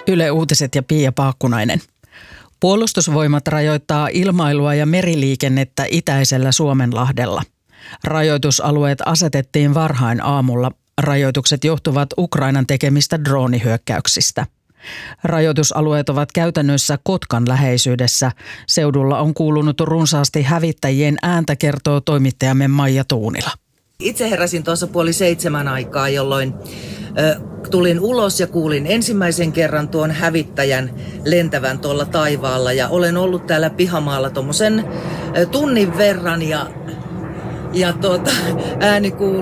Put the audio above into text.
Yle Uutiset ja Pia Paakkunainen. Puolustusvoimat rajoittaa ilmailua ja meriliikennettä itäisellä Suomenlahdella. Rajoitusalueet asetettiin varhain aamulla. Rajoitukset johtuvat Ukrainan tekemistä droonihyökkäyksistä. Rajoitusalueet ovat käytännössä Kotkan läheisyydessä. Seudulla on kuulunut runsaasti hävittäjien ääntä, kertoo toimittajamme Maija Tuunila. Itse heräsin tuossa 6:30 aikaa, jolloin tulin ulos ja kuulin ensimmäisen kerran tuon hävittäjän lentävän tuolla taivaalla. Ja olen ollut täällä pihamaalla tuommoisen tunnin verran ja ääni kuuluu.